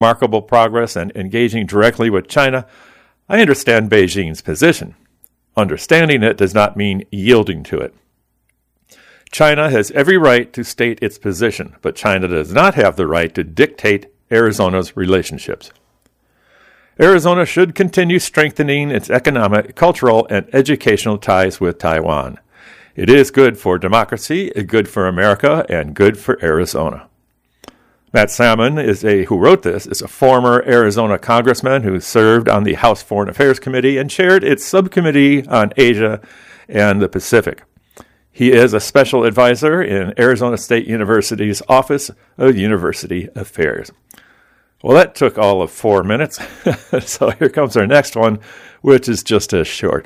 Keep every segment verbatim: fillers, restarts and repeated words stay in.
remarkable progress and engaging directly with China, I understand Beijing's position. Understanding it does not mean yielding to it. China has every right to state its position, but China does not have the right to dictate Arizona's relationships. Arizona should continue strengthening its economic, cultural, and educational ties with Taiwan. It is good for democracy, good for America, and good for Arizona. Matt Salmon, is a, who wrote this, is a former Arizona congressman who served on the House Foreign Affairs Committee and chaired its subcommittee on Asia and the Pacific. He is a special advisor in Arizona State University's Office of University Affairs. Well, that took all of four minutes, so here comes our next one, which is just as short.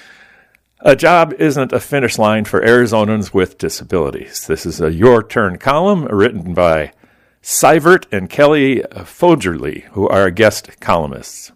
A job isn't a finish line for Arizonans with disabilities. This is a Your Turn column written by Seivert and Kelly Fogerly, who are guest columnists.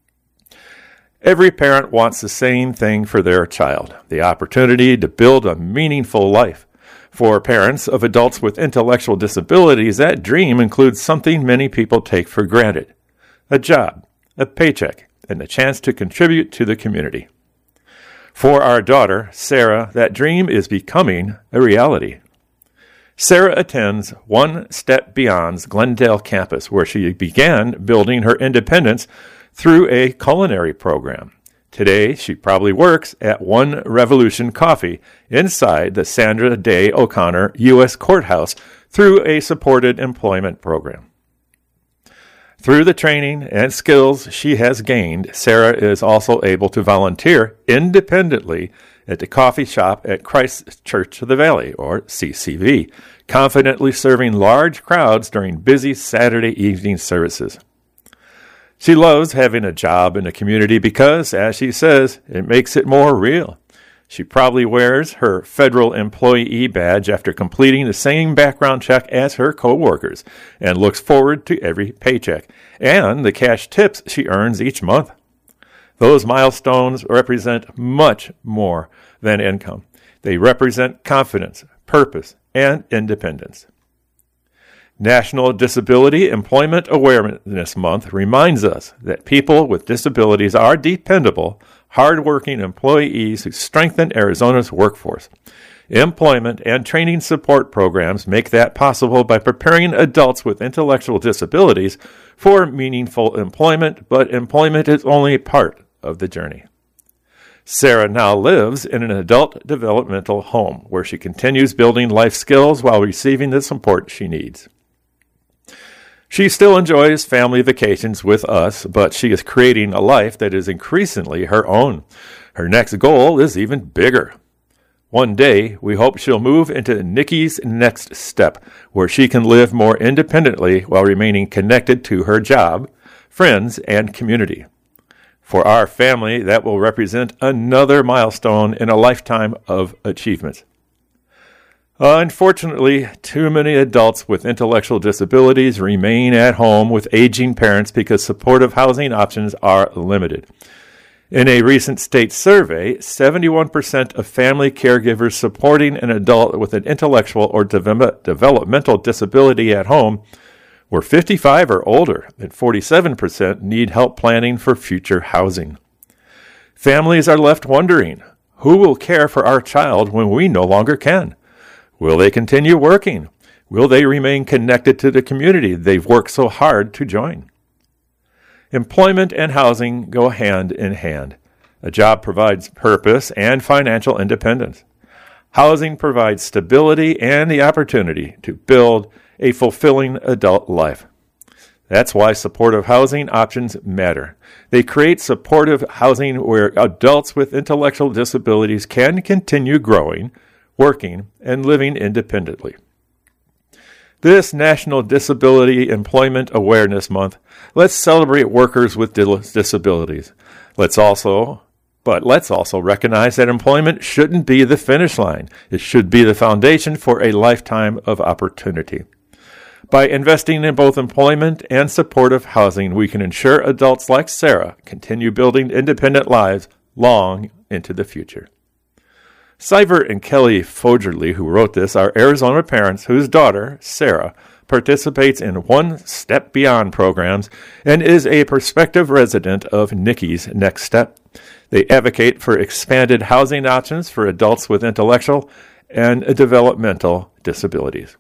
Every parent wants the same thing for their child, the opportunity to build a meaningful life. For parents of adults with intellectual disabilities, that dream includes something many people take for granted: a job, a paycheck, and a chance to contribute to the community. For our daughter, Sarah, that dream is becoming a reality. Sarah attends One Step Beyond's Glendale campus, where she began building her independence through a culinary program. Today, she probably works at One Revolution Coffee inside the Sandra Day O'Connor U S Courthouse through a supported employment program. Through the training and skills she has gained, Sarah is also able to volunteer independently at the coffee shop at Christ Church of the Valley, or C C V, confidently serving large crowds during busy Saturday evening services. She loves having a job in the community because, as she says, it makes it more real. She probably wears her federal employee badge after completing the same background check as her co-workers and looks forward to every paycheck and the cash tips she earns each month. Those milestones represent much more than income. They represent confidence, purpose, and independence. National Disability Employment Awareness Month reminds us that people with disabilities are dependable, hard-working employees who strengthen Arizona's workforce. Employment and training support programs make that possible by preparing adults with intellectual disabilities for meaningful employment, but employment is only part of the journey. Sarah now lives in an adult developmental home where she continues building life skills while receiving the support she needs. She still enjoys family vacations with us, but she is creating a life that is increasingly her own. Her next goal is even bigger. One day, we hope she'll move into Nikki's next step, where she can live more independently while remaining connected to her job, friends, and community. For our family, that will represent another milestone in a lifetime of achievements. Unfortunately, too many adults with intellectual disabilities remain at home with aging parents because supportive housing options are limited. In a recent state survey, seventy-one percent of family caregivers supporting an adult with an intellectual or de- developmental disability at home were fifty-five or older, and forty-seven percent need help planning for future housing. Families are left wondering, who will care for our child when we no longer can? Will they continue working? Will they remain connected to the community they've worked so hard to join? Employment and housing go hand in hand. A job provides purpose and financial independence. Housing provides stability and the opportunity to build a fulfilling adult life. That's why supportive housing options matter. They create supportive housing where adults with intellectual disabilities can continue growing, working, and living independently. This National Disability Employment Awareness Month, let's celebrate workers with disabilities. Let's also, but let's also recognize that employment shouldn't be the finish line. It should be the foundation for a lifetime of opportunity. By investing in both employment and supportive housing, we can ensure adults like Sarah continue building independent lives long into the future. Seivert and Kelly Fogerly, who wrote this, are Arizona parents whose daughter, Sarah, participates in One Step Beyond programs and is a prospective resident of Nikki's Next Step. They advocate for expanded housing options for adults with intellectual and developmental disabilities.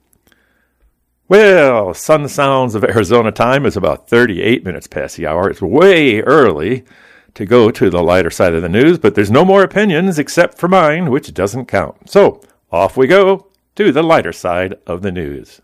Well, Sun Sounds of Arizona time is about thirty-eight minutes past the hour. It's way early to go to the lighter side of the news, but there's no more opinions except for mine, which doesn't count. So, off we go to the lighter side of the news.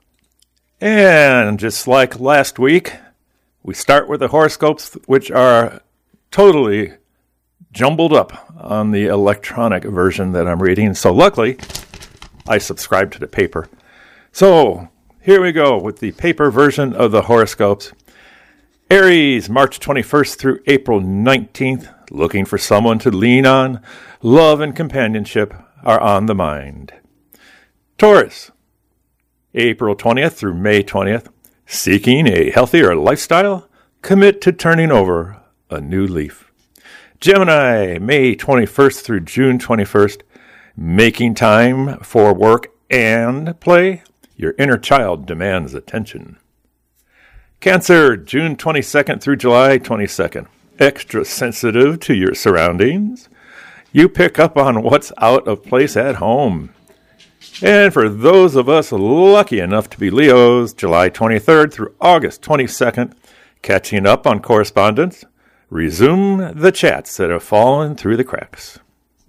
And just like last week, we start with the horoscopes, which are totally jumbled up on the electronic version that I'm reading. So luckily, I subscribe to the paper. So, here we go with the paper version of the horoscopes. Aries, March twenty-first through April nineteenth, looking for someone to lean on. Love and companionship are on the mind. Taurus, April twentieth through May twentieth, seeking a healthier lifestyle. Commit to turning over a new leaf. Gemini, May twenty-first through June twenty-first, making time for work and play. Your inner child demands attention. Cancer, June twenty-second through July twenty-second. Extra sensitive to your surroundings. You pick up on what's out of place at home. And for those of us lucky enough to be Leos, July twenty-third through August twenty-second, catching up on correspondence. Resume the chats that have fallen through the cracks.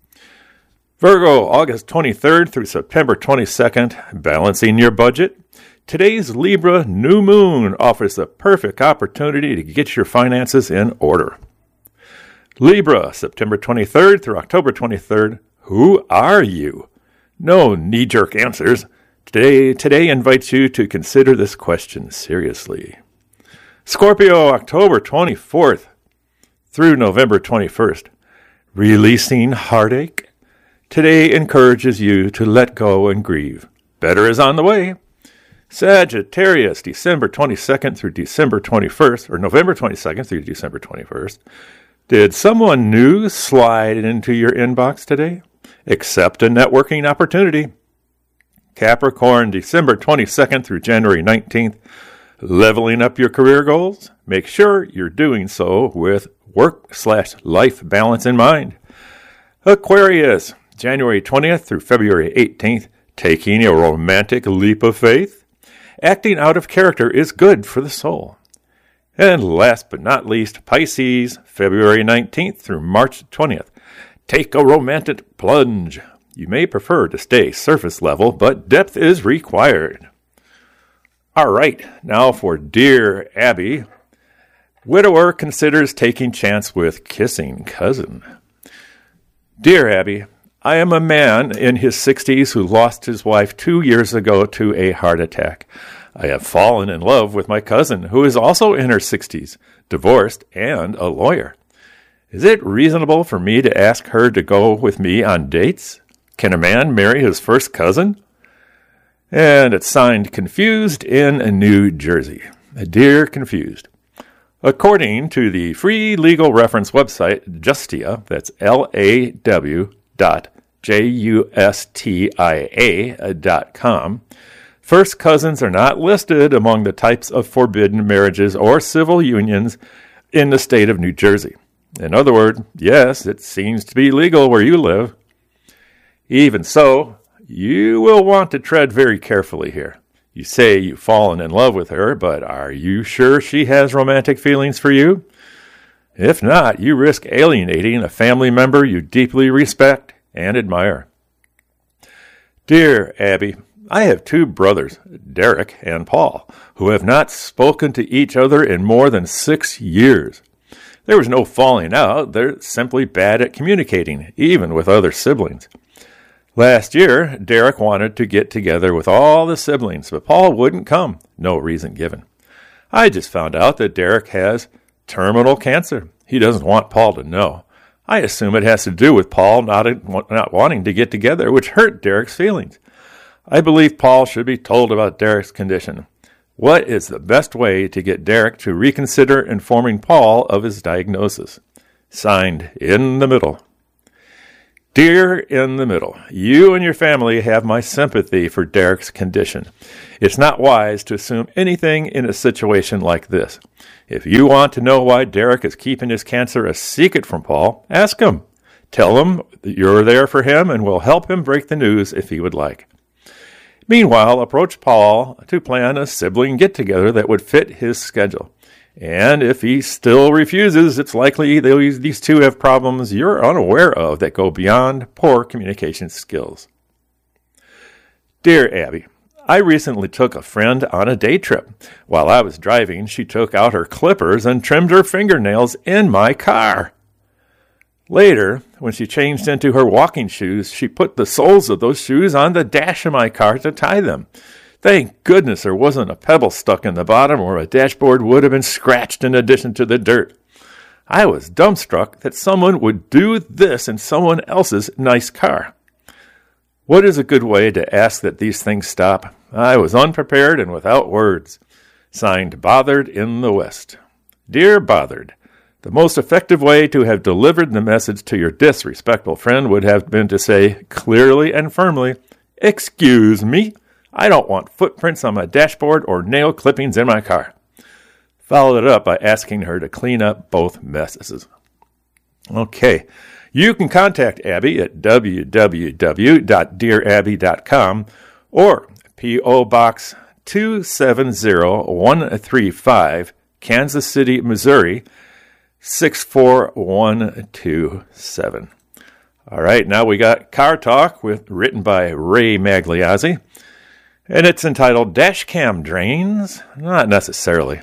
Virgo, August twenty-third through September twenty-second, balancing your budget. Today's Libra new moon offers the perfect opportunity to get your finances in order. Libra, September twenty-third through October twenty-third, who are you? No knee-jerk answers. Today, today invites you to consider this question seriously. Scorpio, October twenty-fourth through November twenty-first, releasing heartache. Today encourages you to let go and grieve. Better is on the way. Sagittarius, December twenty-second through December twenty-first, or November twenty-second through December twenty-first. Did someone new slide into your inbox today? Accept a networking opportunity. Capricorn, December twenty-second through January nineteenth. Leveling up your career goals? Make sure you're doing so with work slash life balance in mind. Aquarius, January twentieth through February eighteenth, taking a romantic leap of faith. Acting out of character is good for the soul. And last but not least, Pisces, February nineteenth through March twentieth. Take a romantic plunge. You may prefer to stay surface level, but depth is required. All right, now for Dear Abby. Widower considers taking chance with kissing cousin. Dear Abby, I am a man in his sixties who lost his wife two years ago to a heart attack. I have fallen in love with my cousin, who is also in her sixties, divorced, and a lawyer. Is it reasonable for me to ask her to go with me on dates? Can a man marry his first cousin? And it's signed Confused in New Jersey. Dear Confused. According to the free legal reference website, Justia, that's L A W dot J U S T I A dot com, first cousins are not listed among the types of forbidden marriages or civil unions in the state of New Jersey. In other words, yes, it seems to be legal where you live. Even so, you will want to tread very carefully here. You say you've fallen in love with her, but are you sure she has romantic feelings for you? If not, you risk alienating a family member you deeply respect and admire. Dear Abby, I have two brothers, Derek and Paul, who have not spoken to each other in more than six years. There was no falling out. They're simply bad at communicating, even with other siblings. Last year, Derek wanted to get together with all the siblings, but Paul wouldn't come. No reason given. I just found out that Derek has terminal cancer. He doesn't want Paul to know. I assume it has to do with Paul not, not wanting to get together, which hurt Derek's feelings. I believe Paul should be told about Derek's condition. What is the best way to get Derek to reconsider informing Paul of his diagnosis? Signed, In the Middle. Dear in the middle, you and your family have my sympathy for Derek's condition. It's not wise to assume anything in a situation like this. If you want to know why Derek is keeping his cancer a secret from Paul, ask him. Tell him that you're there for him and will help him break the news if he would like. Meanwhile, approach Paul to plan a sibling get-together that would fit his schedule. And if he still refuses, it's likely these, these two have problems you're unaware of that go beyond poor communication skills. Dear Abby, I recently took a friend on a day trip. While I was driving, she took out her clippers and trimmed her fingernails in my car. Later, when she changed into her walking shoes, she put the soles of those shoes on the dash of my car to tie them. Thank goodness there wasn't a pebble stuck in the bottom or a dashboard would have been scratched in addition to the dirt. I was dumbstruck that someone would do this in someone else's nice car. What is a good way to ask that these things stop? I was unprepared and without words. Signed, Bothered in the West. Dear Bothered, the most effective way to have delivered the message to your disrespectful friend would have been to say clearly and firmly, "Excuse me, I don't want footprints on my dashboard or nail clippings in my car." Followed it up by asking her to clean up both messes. Okay, you can contact Abby at w w w dot dear abby dot com or P O Box two seven zero one three five, Kansas City, Missouri, six four one two seven. All right, now we got Car Talk, with written by Ray Magliazzi, and it's entitled Dash Cam Drains? Not necessarily.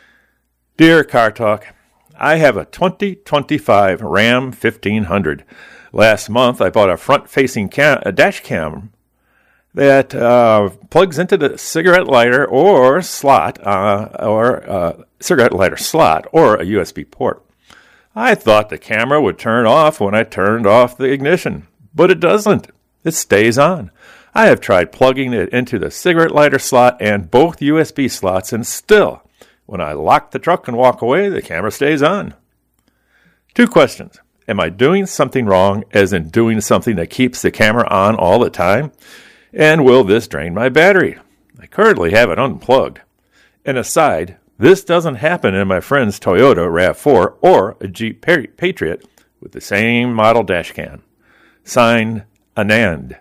Dear Car Talk, I have a twenty twenty-five Ram fifteen hundred. Last month, I bought a front-facing cam, a dash cam that uh, plugs into the cigarette lighter or slot, uh, or uh, cigarette lighter slot, or a U S B port. I thought the camera would turn off when I turned off the ignition, but it doesn't. It stays on. I have tried plugging it into the cigarette lighter slot and both U S B slots, and still, when I lock the truck and walk away, the camera stays on. Two questions. Am I doing something wrong, as in doing something that keeps the camera on all the time? And will this drain my battery? I currently have it unplugged. And aside, this doesn't happen in my friend's Toyota RAV four or a Jeep Patriot with the same model dash cam. Signed, Anand.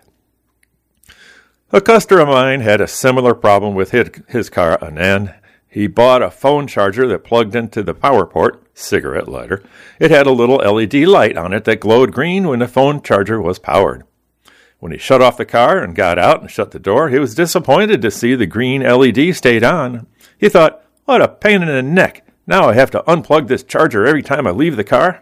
A customer of mine had a similar problem with his, his car, Anand. He bought a phone charger that plugged into the power port, cigarette lighter. It had a little L E D light on it that glowed green when the phone charger was powered. When he shut off the car and got out and shut the door, he was disappointed to see the green L E D stayed on. He thought, what a pain in the neck. Now I have to unplug this charger every time I leave the car.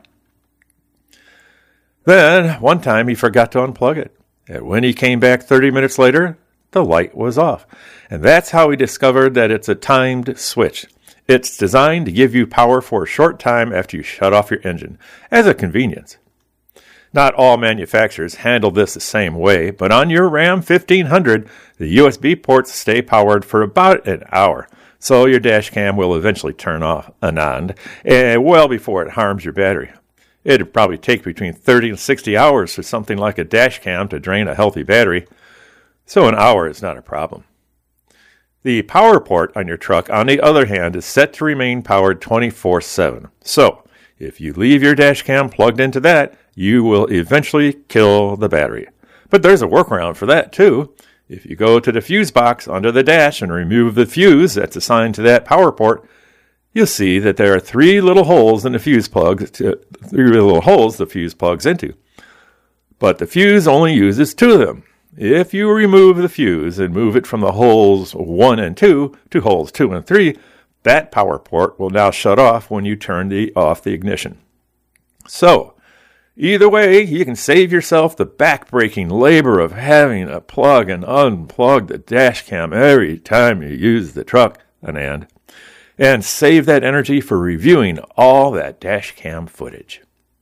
Then, one time he forgot to unplug it. And when he came back thirty minutes later, the light was off. And that's how he discovered that it's a timed switch. It's designed to give you power for a short time after you shut off your engine, as a convenience. Not all manufacturers handle this the same way, but on your Ram fifteen hundred, the U S B ports stay powered for about an hour, so your dash cam will eventually turn off, Anand, and well before it harms your battery. It'd probably take between thirty and sixty hours for something like a dash cam to drain a healthy battery, so an hour is not a problem. The power port on your truck, on the other hand, is set to remain powered twenty-four seven. So, if you leave your dash cam plugged into that, you will eventually kill the battery. But there's a workaround for that, too. If you go to the fuse box under the dash and remove the fuse that's assigned to that power port, you'll see that there are three little holes in the fuse plug, to, three little holes the fuse plugs into. But the fuse only uses two of them. If you remove the fuse and move it from the holes one and two to holes two and three, that power port will now shut off when you turn the, off the ignition. So, either way, you can save yourself the back-breaking labor of having to plug and unplug the dash cam every time you use the truck, Anand, and save that energy for reviewing all that dash cam footage.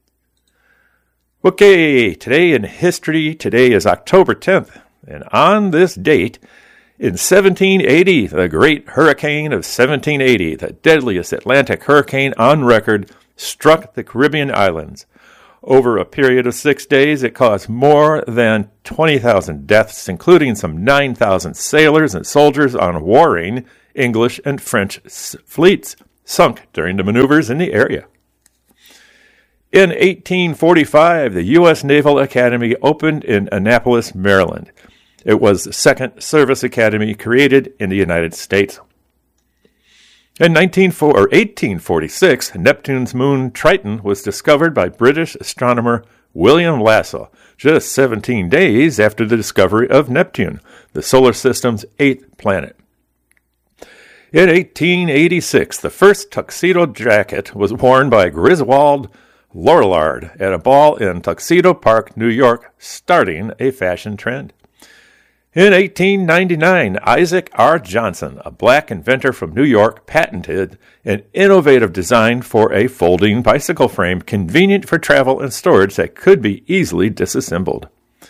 Okay, today in history, today is October tenth, and on this date, in seventeen eighty, the Great Hurricane of seventeen eighty, the deadliest Atlantic hurricane on record, struck the Caribbean islands. Over a period of six days, it caused more than twenty thousand deaths, including some nine thousand sailors and soldiers on warring English and French fleets sunk during the maneuvers in the area. In eighteen forty-five, the U S Naval Academy opened in Annapolis, Maryland. It was the second service academy created in the United States. In eighteen forty-six, Neptune's moon Triton was discovered by British astronomer William Lassell, just seventeen days after the discovery of Neptune, the solar system's eighth planet. In eighteen eighty-six, the first tuxedo jacket was worn by Griswold Lorillard at a ball in Tuxedo Park, New York, starting a fashion trend. In eighteen ninety-nine, Isaac R. Johnson, a black inventor from New York, patented an innovative design for a folding bicycle frame convenient for travel and storage that could be easily disassembled.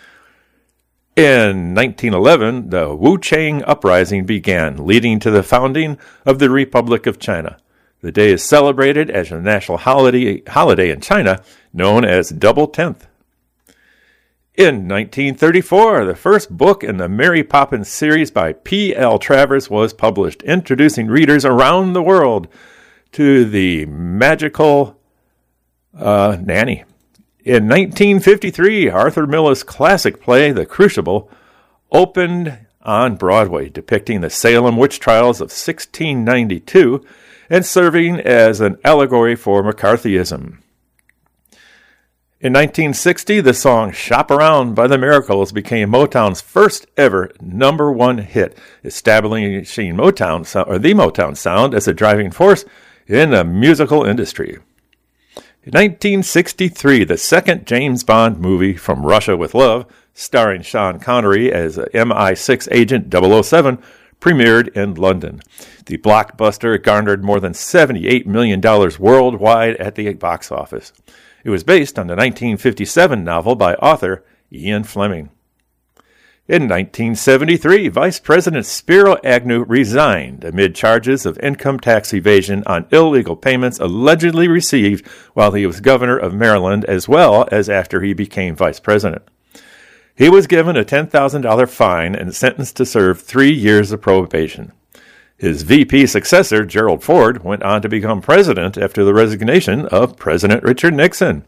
In nineteen eleven, the Wu-Chang Uprising began, leading to the founding of the Republic of China. The day is celebrated as a national holiday, holiday in China known as Double Tenth. In nineteen thirty-four, the first book in the Mary Poppins series by P L Travers was published, introducing readers around the world to the magical uh, nanny. In nineteen fifty-three, Arthur Miller's classic play, The Crucible, opened on Broadway, depicting the Salem witch trials of sixteen ninety-two and serving as an allegory for McCarthyism. In nineteen sixty, the song Shop Around by the Miracles became Motown's first ever number one hit, establishing Motown sound, or the Motown sound as a driving force in the musical industry. In nineteen sixty-three, the second James Bond movie, From Russia with Love, starring Sean Connery as M I six agent double oh seven, premiered in London. The blockbuster garnered more than seventy-eight million dollars worldwide at the box office. It was based on the nineteen fifty-seven novel by author Ian Fleming. In nineteen seventy-three, Vice President Spiro Agnew resigned amid charges of income tax evasion on illegal payments allegedly received while he was governor of Maryland, as well as after he became vice president. He was given a ten thousand dollars fine and sentenced to serve three years of probation. His V P successor, Gerald Ford, went on to become president after the resignation of President Richard Nixon.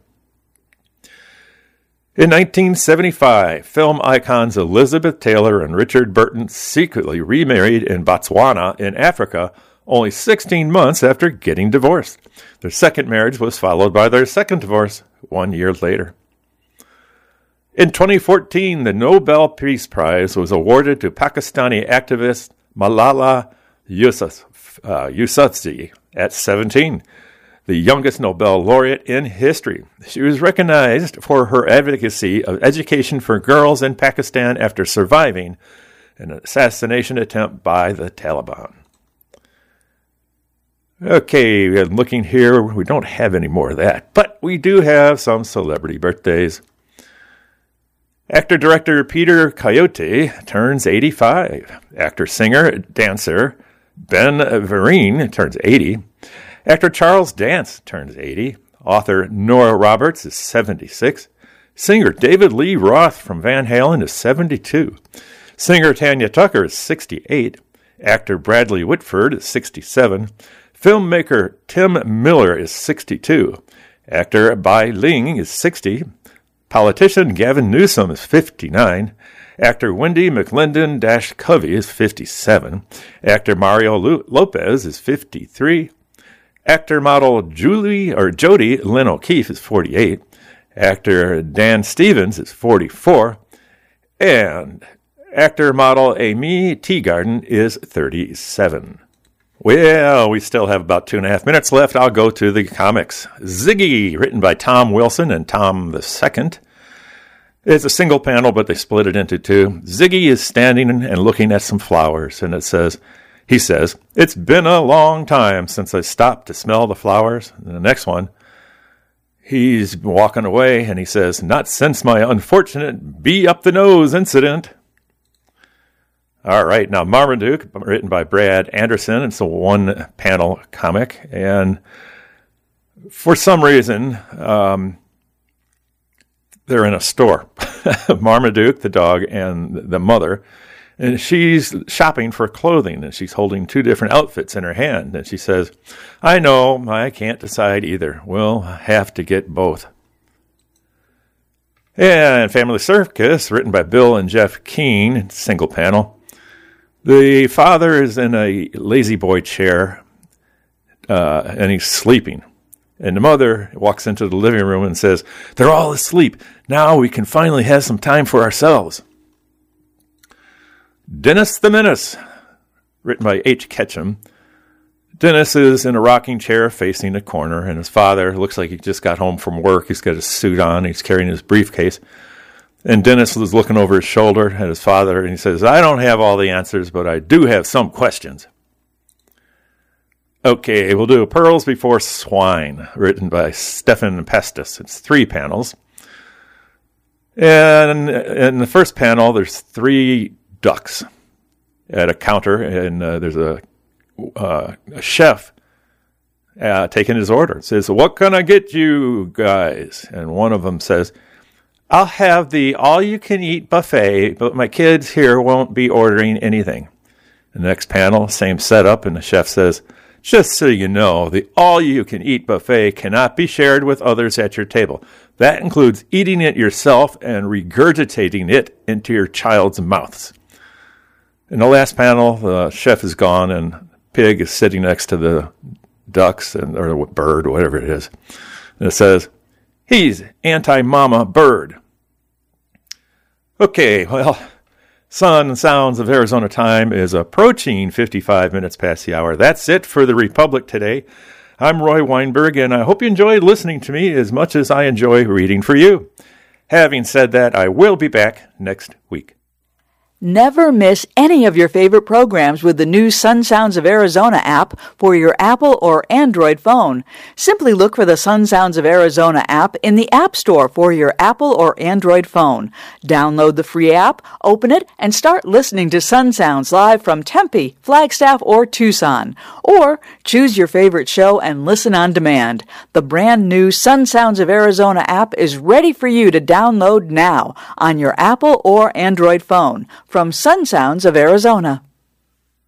In nineteen seventy-five, film icons Elizabeth Taylor and Richard Burton secretly remarried in Botswana in Africa only sixteen months after getting divorced. Their second marriage was followed by their second divorce one year later. In twenty fourteen, the Nobel Peace Prize was awarded to Pakistani activist Malala Yousafzai at seventeen, the youngest Nobel laureate in history. She was recognized for her advocacy of education for girls in Pakistan after surviving an assassination attempt by the Taliban. Okay, looking here, we don't have any more of that, but we do have some celebrity birthdays. Actor-director Peter Coyote turns eighty-five. Actor-singer, dancer Ben Vereen turns eighty. Actor Charles Dance turns eighty. Author Nora Roberts is seventy-six. Singer David Lee Roth from Van Halen is seventy-two. Singer Tanya Tucker is sixty-eight. Actor Bradley Whitford is sixty-seven. Filmmaker Tim Miller is sixty-two. Actor Bai Ling is sixty. Politician Gavin Newsom is fifty-nine. Actor Wendy McLendon-Covey is fifty-seven. Actor Mario Lopez is fifty-three. Actor model Julie or Jody Lynn O'Keefe is forty-eight. Actor Dan Stevens is forty-four. And actor model Amy Teagarden is thirty-seven. Well, we still have about two and a half minutes left. I'll go to the comics. Ziggy, written by Tom Wilson and Tom the Second. It's a single panel, but they split it into two. Ziggy is standing and looking at some flowers, and it says, he says, "It's been a long time since I stopped to smell the flowers." And the next one, he's walking away, and he says, "Not since my unfortunate bee-up-the-nose incident." All right, now Marmaduke, written by Brad Anderson. It's a one-panel comic, and for some reason, um, they're in a store. Marmaduke, the dog, and the mother. And she's shopping for clothing, and she's holding two different outfits in her hand. And she says, I know, I can't decide either. We'll have to get both. And Family Circus, written by Bill and Jeff Keane, single panel. The father is in a lazy boy chair, uh, and he's sleeping. And the mother walks into the living room and says, they're all asleep. Now we can finally have some time for ourselves. Dennis the Menace, written by H. Ketchum. Dennis is in a rocking chair facing a corner, and his father looks like he just got home from work. He's got his suit on. He's carrying his briefcase. And Dennis was looking over his shoulder at his father, and he says, I don't have all the answers, but I do have some questions. Okay, we'll do Pearls Before Swine, written by Stefan Pestis. It's three panels. And in the first panel, there's three ducks at a counter, and uh, there's a, uh, a chef uh, taking his order. It says, what can I get you guys? And one of them says, I'll have the all-you-can-eat buffet, but my kids here won't be ordering anything. The next panel, same setup, and the chef says, just so you know, the all-you-can-eat buffet cannot be shared with others at your table. That includes eating it yourself and regurgitating it into your child's mouths. In the last panel, the chef is gone, and Pig is sitting next to the ducks, and or bird, whatever it is. And it says, he's anti-mama bird. Okay, well, Sun and Sounds of Arizona time is approaching fifty-five minutes past the hour. That's it for the Republic today. I'm Roy Weinberg, and I hope you enjoyed listening to me as much as I enjoy reading for you. Having said that, I will be back next week. Never miss any of your favorite programs with the new Sun Sounds of Arizona app for your Apple or Android phone. Simply look for the Sun Sounds of Arizona app in the App Store for your Apple or Android phone. Download the free app, open it, and start listening to Sun Sounds live from Tempe, Flagstaff, or Tucson. Or choose your favorite show and listen on demand. The brand new Sun Sounds of Arizona app is ready for you to download now on your Apple or Android phone. From Sun Sounds of Arizona.